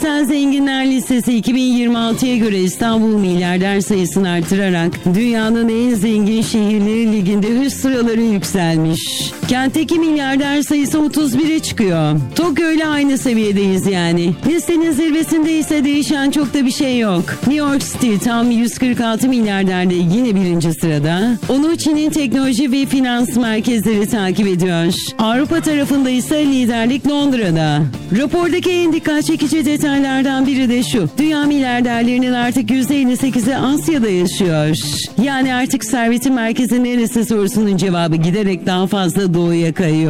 Küresel Zenginler Listesi 2026'ya göre İstanbul milyarder sayısını artırarak dünyanın en zengin şehirleri liginde üst sıraları yükselmiş. Kentteki milyarder sayısı 31'e çıkıyor. Tokyo ile aynı seviyedeyiz yani. Listenin zirvesinde ise değişen çok da bir şey yok. New York City tam 146 milyarderde yine birinci sırada. Onu Çin'in teknoloji ve finans merkezleri takip ediyor. Avrupa tarafında ise liderlik Londra'da. Rapordaki en dikkat çekici detaylardan biri de şu. Dünya milyarderlerinin artık %58'i Asya'da yaşıyor. Yani artık servetin merkezi neresi sorusunun cevabı giderek daha fazla doğuya kayıyor.